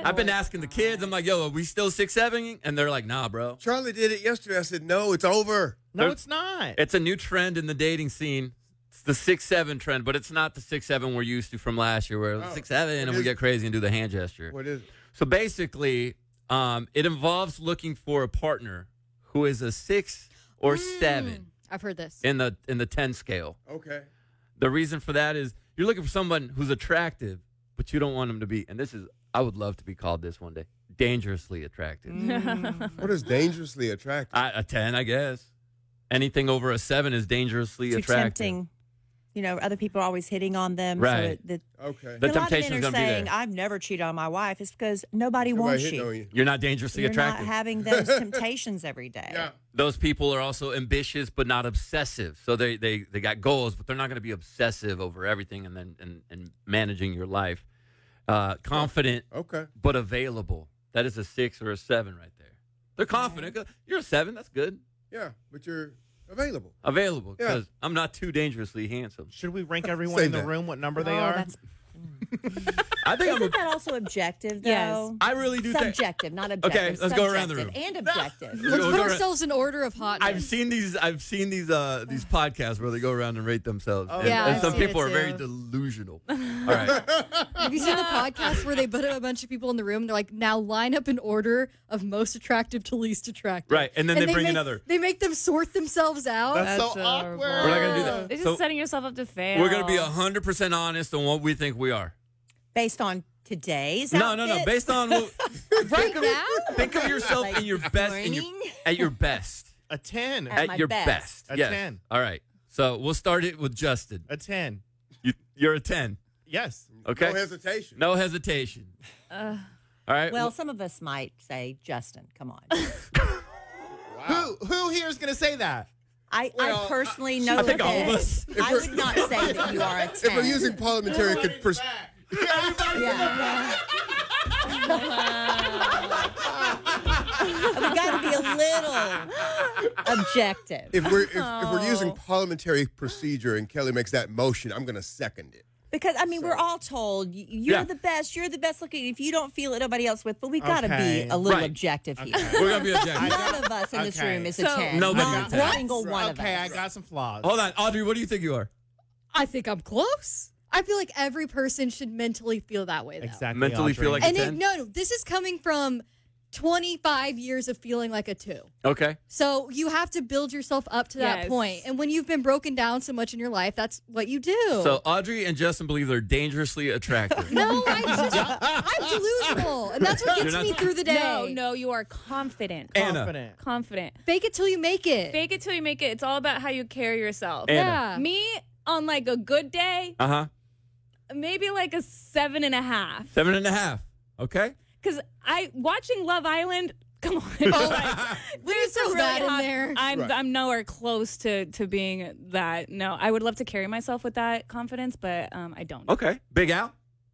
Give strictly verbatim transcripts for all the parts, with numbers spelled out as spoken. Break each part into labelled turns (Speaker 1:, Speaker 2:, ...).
Speaker 1: I've been asking the kids. I'm like, yo, are we still six seven? And they're like, nah, bro.
Speaker 2: Charlie did it yesterday. I said, no, it's over.
Speaker 3: No,
Speaker 1: There's-
Speaker 3: it's not.
Speaker 1: It's a new trend in the dating scene. It's the six seven trend, but it's not the six seven we're used to from last year, where it was
Speaker 2: Oh,
Speaker 1: six seven and we
Speaker 2: is
Speaker 1: get
Speaker 2: it?
Speaker 1: crazy and do the hand gesture.
Speaker 2: What is it?
Speaker 1: So basically, um, it involves looking for a partner who is a six or
Speaker 4: Mm,
Speaker 1: seven
Speaker 4: I've heard this.
Speaker 1: in the in the ten scale.
Speaker 2: Okay.
Speaker 1: The reason for that is you're looking for someone who's attractive, but you don't want them to be. And this is, I would love to be called this one day, dangerously attractive.
Speaker 2: What is dangerously attractive?
Speaker 1: I, a ten, I guess. Anything over a seven is dangerously
Speaker 5: Too
Speaker 1: attractive.
Speaker 5: tempting. You know, other people are always hitting on them.
Speaker 1: Right.
Speaker 5: So that,
Speaker 2: Okay.
Speaker 1: The
Speaker 5: a lot of
Speaker 1: temptation
Speaker 5: men
Speaker 1: is
Speaker 5: are
Speaker 1: going to be
Speaker 5: saying,
Speaker 1: there.
Speaker 5: I've never cheated on my wife. It's because nobody
Speaker 2: Somebody
Speaker 5: wants
Speaker 2: hitting
Speaker 5: you.
Speaker 2: on you.
Speaker 1: You're not dangerously
Speaker 5: You're
Speaker 1: attractive.
Speaker 5: not having those temptations every day.
Speaker 2: Yeah.
Speaker 1: Those people are also ambitious but not obsessive. So they they, they got goals, but they're not going to be obsessive over everything and then and, and managing your life. Uh, confident
Speaker 2: Okay.
Speaker 1: but available. That is a six or a seven right there. They're confident. You're a seven. That's good.
Speaker 2: Yeah, but you're available.
Speaker 1: Available
Speaker 2: Yeah.
Speaker 1: because I'm not too dangerously handsome.
Speaker 3: Should we rank everyone
Speaker 2: Say
Speaker 3: in the
Speaker 2: that.
Speaker 3: room what number they
Speaker 5: Oh,
Speaker 3: are?
Speaker 5: that's,
Speaker 1: I think I'm.
Speaker 5: isn't
Speaker 1: A,
Speaker 5: that also objective, though?
Speaker 4: Yes.
Speaker 1: I really do think.
Speaker 5: Subjective, not objective.
Speaker 1: let's go around the
Speaker 5: Subjective
Speaker 1: room.
Speaker 5: And objective.
Speaker 1: We'll
Speaker 4: Let's
Speaker 1: go
Speaker 4: put
Speaker 1: around-
Speaker 4: ourselves in order of hotness.
Speaker 1: I've seen these. I've seen these. Uh, these podcasts where they go around and rate themselves.
Speaker 3: Oh,
Speaker 1: and,
Speaker 4: yeah,
Speaker 1: and
Speaker 4: I've
Speaker 1: some
Speaker 4: seen it
Speaker 1: people are
Speaker 4: too.
Speaker 1: very delusional. All right.
Speaker 4: Have you seen the podcast where they put a bunch of people in the room? They're like, now line up in order of most attractive to least attractive.
Speaker 1: Right, and then they bring
Speaker 4: make,
Speaker 1: another.
Speaker 4: They make them sort themselves out.
Speaker 3: That's,
Speaker 6: That's
Speaker 3: so
Speaker 6: horrible.
Speaker 3: awkward.
Speaker 1: We're not gonna do that.
Speaker 6: It's
Speaker 1: So-
Speaker 6: just setting yourself up to fail.
Speaker 1: We're gonna be hundred percent honest on what we think we are.
Speaker 5: Based on today's
Speaker 1: No, no, no.
Speaker 5: outfit?
Speaker 1: Based on what,
Speaker 4: right now?
Speaker 1: think of yourself
Speaker 5: Like
Speaker 1: in your best, in your,
Speaker 5: morning?
Speaker 1: at your best,
Speaker 3: A ten.
Speaker 5: At
Speaker 1: at
Speaker 5: my
Speaker 1: your
Speaker 5: best.
Speaker 1: best.
Speaker 3: A
Speaker 1: yes.
Speaker 3: ten.
Speaker 1: All right. So we'll start it with Justin.
Speaker 3: A ten.
Speaker 1: You, you're a ten.
Speaker 3: Yes.
Speaker 1: Okay.
Speaker 2: No hesitation.
Speaker 1: No hesitation. All right.
Speaker 5: Well, some of us might say, Justin, come on.
Speaker 3: Who who here is going to say that?
Speaker 5: I,
Speaker 2: Well,
Speaker 5: I personally
Speaker 2: I-
Speaker 5: know
Speaker 1: I think
Speaker 5: that
Speaker 1: all of us.
Speaker 5: I would not say that you are a ten.
Speaker 2: If we're using parliamentary, could pers-
Speaker 5: Yeah. we got to be a little objective.
Speaker 2: if we're if, if we're using parliamentary procedure and Kelly makes that motion, I'm going to second it.
Speaker 5: Because, I mean, we're all told y- you're
Speaker 1: Yeah.
Speaker 5: the best, you're the best looking. If you don't feel it, nobody else with. But we got to
Speaker 3: Okay.
Speaker 5: be a little
Speaker 1: Right.
Speaker 5: objective here.
Speaker 1: We're gonna be objective.
Speaker 5: None of us in this
Speaker 3: Okay.
Speaker 5: room is a
Speaker 6: So-
Speaker 5: ten.
Speaker 1: Nobody
Speaker 5: Not
Speaker 1: is a ten.
Speaker 5: a single one of
Speaker 3: Okay, I
Speaker 5: us.
Speaker 3: got some flaws.
Speaker 1: Hold on, Audrey. What do you think you are?
Speaker 4: I think I'm close. I feel like every person should mentally feel that way, though.
Speaker 3: Exactly.
Speaker 1: Mentally
Speaker 3: Audrey.
Speaker 1: feel like-
Speaker 4: And it,
Speaker 1: ten?
Speaker 4: no, no, this is coming from twenty-five years of feeling like a two.
Speaker 1: Okay.
Speaker 4: So you have to build yourself up to that
Speaker 6: Yes.
Speaker 4: point. And when you've been broken down so much in your life, that's what you do.
Speaker 1: So Audrey and Justin believe they're dangerously attractive.
Speaker 4: no, I just, I'm delusional. And that's what
Speaker 1: You're
Speaker 4: gets
Speaker 1: not-
Speaker 4: me through the day.
Speaker 6: No, no, you are confident.
Speaker 1: Anna.
Speaker 3: Confident.
Speaker 6: Confident.
Speaker 4: Fake it till you make it.
Speaker 6: Fake it till you make it. It's all about how you carry yourself.
Speaker 1: Anna.
Speaker 4: Yeah.
Speaker 6: Me on like a good day,
Speaker 1: Uh huh.
Speaker 6: maybe like a seven and a half.
Speaker 1: Seven and a half. Okay.
Speaker 6: Because I watching Love Island. Come on,
Speaker 4: Oh,
Speaker 6: like, there's
Speaker 4: throw
Speaker 6: some
Speaker 4: that
Speaker 6: really
Speaker 4: in
Speaker 6: hot-
Speaker 4: there.
Speaker 6: I'm
Speaker 2: Right.
Speaker 6: I'm nowhere close to to being that. No, I would love to carry myself with that confidence, but um, I don't.
Speaker 1: Okay. Big Al.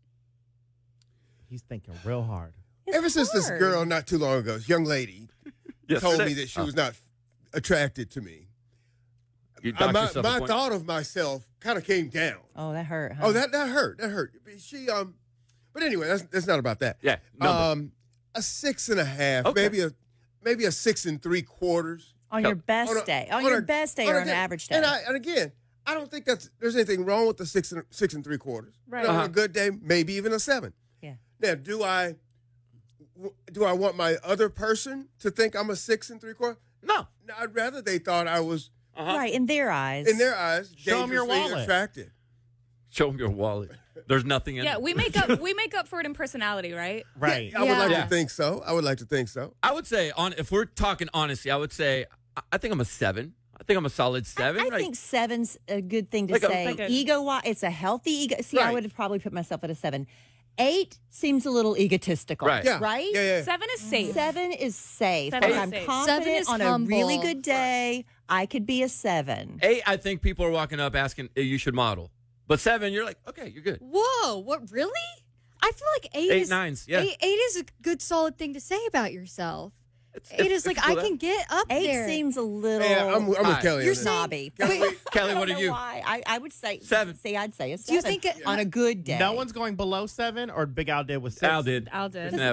Speaker 3: He's thinking real hard.
Speaker 5: It's
Speaker 2: Ever since this
Speaker 5: hard.
Speaker 2: girl not too long ago, this young lady, told me that she
Speaker 1: Oh.
Speaker 2: was not attracted to me,
Speaker 1: You
Speaker 2: uh,
Speaker 1: docked
Speaker 2: my,
Speaker 1: yourself a
Speaker 2: my
Speaker 1: point.
Speaker 2: thought of myself kind of came down.
Speaker 5: Oh, that hurt. Huh?
Speaker 2: Oh, that that hurt. That hurt. She um, but anyway, that's that's not about that.
Speaker 1: Yeah. Number.
Speaker 2: Um, a six and a half,
Speaker 1: Okay.
Speaker 2: maybe a maybe a six and three quarters.
Speaker 5: on your best
Speaker 2: On a-
Speaker 5: day. On,
Speaker 2: on
Speaker 5: your
Speaker 2: a-
Speaker 5: best day
Speaker 2: on
Speaker 5: or
Speaker 2: a
Speaker 5: an
Speaker 2: good-
Speaker 5: average day.
Speaker 2: And I and again, I don't think that's there's anything wrong with the six and six and three quarters.
Speaker 6: Right.
Speaker 2: You know, On
Speaker 1: Uh-huh.
Speaker 2: a good day, maybe even a seven.
Speaker 5: Yeah.
Speaker 2: Now, do I w- do I want my other person to think I'm a six and three quarters?
Speaker 1: No.
Speaker 2: No, I'd rather they thought I was
Speaker 1: Uh-huh.
Speaker 5: Right, in their eyes.
Speaker 2: in their eyes
Speaker 3: Show 'em your
Speaker 2: dangerously
Speaker 3: wallet.
Speaker 2: attractive.
Speaker 1: Show them your wallet. There's nothing in
Speaker 6: Yeah,
Speaker 1: it.
Speaker 6: we make up we make up for it in personality, right?
Speaker 3: Right.
Speaker 2: I would like
Speaker 4: Yeah.
Speaker 2: to think so. I would like to think so.
Speaker 1: I would say on if we're talking honesty, I would say I, I think I'm a seven. I think I'm a solid seven.
Speaker 5: I, I
Speaker 1: right?
Speaker 5: think seven's a good thing to
Speaker 1: Like a-
Speaker 5: say.
Speaker 6: like a-
Speaker 5: ego wise, it's a healthy ego. See, I
Speaker 2: Right.
Speaker 5: would have probably put myself at a seven. Eight seems a little egotistical.
Speaker 1: Right.
Speaker 2: Yeah.
Speaker 5: Right?
Speaker 2: Yeah, yeah.
Speaker 6: Seven is safe.
Speaker 5: Seven is safe.
Speaker 6: Seven
Speaker 5: Like,
Speaker 6: is
Speaker 5: I'm
Speaker 6: safe.
Speaker 5: confident
Speaker 4: Seven is
Speaker 5: on a
Speaker 4: humble.
Speaker 5: really good day. I could be a seven.
Speaker 1: Eight, I think people are walking up asking "Hey, you should model. But seven, you're like, okay, you're good.
Speaker 4: Whoa, what, really? I feel like eight,
Speaker 1: Eight,
Speaker 4: is
Speaker 1: nines, yeah.
Speaker 4: eight, eight is a good solid thing to say about yourself.
Speaker 1: It's,
Speaker 4: Eight
Speaker 1: it's-
Speaker 4: is like
Speaker 1: it's
Speaker 4: I
Speaker 1: cool.
Speaker 4: can get up
Speaker 5: Eight
Speaker 4: there.
Speaker 5: seems a little
Speaker 2: Yeah, I'm, I'm with
Speaker 1: Alright.
Speaker 2: Kelly.
Speaker 4: You're
Speaker 2: on this.
Speaker 5: snobby.
Speaker 2: Kelly,
Speaker 1: Kelly,
Speaker 5: I
Speaker 1: what
Speaker 5: don't
Speaker 1: are
Speaker 5: know
Speaker 1: you?
Speaker 5: Why. I, I would say
Speaker 1: Seven.
Speaker 5: See, I'd say a
Speaker 4: Do you
Speaker 5: seven
Speaker 4: think it-
Speaker 5: on a good day.
Speaker 3: No one's going below seven, or Big Al did with six.
Speaker 1: Al did.
Speaker 6: Al did.
Speaker 1: It's an